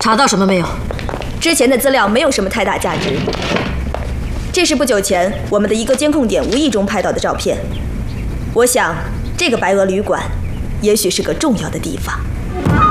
查到什么没有？ 之前的资料没有什么太大价值。这是不久前我们的一个监控点无意中拍到的照片。我想，这个白鹅旅馆，也许是个重要的地方。